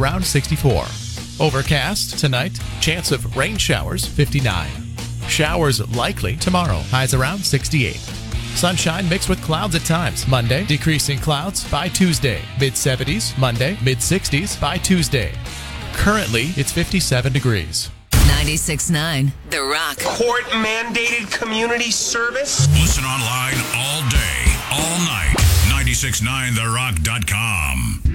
around 64. Overcast tonight, chance of rain showers 59. Showers likely tomorrow, highs around 68. Sunshine mixed with clouds at times. Monday, decreasing clouds by Tuesday. Mid-70s, Monday, mid-60s by Tuesday. Currently, it's 57 degrees. 96.9 The Rock. Court-mandated community service? Listen online all day, all night. 969therock.com.